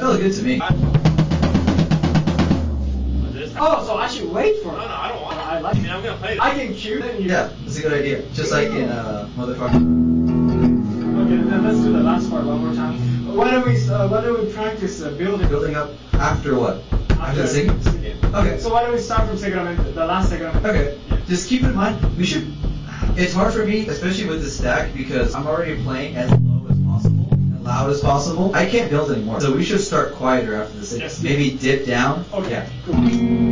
Felt good to me. Oh, so I should wait for it. No, I don't want it. I like I mean, I'm gonna play it. I can cue then you. Yeah, that's a good idea. Just like in Motherfucker. Okay, then let's do the last part one more time. Why don't we practice building? Building up after what? After the singing? Okay. So why don't we start from Segramento, the last Segramento? Okay. Just keep in mind, we should. It's hard for me, especially with the stack, because I'm already playing as low as possible and loud as possible. I can't build anymore, so we should start quieter after the singing. Yes. Maybe dip down. Okay. Yeah. Cool.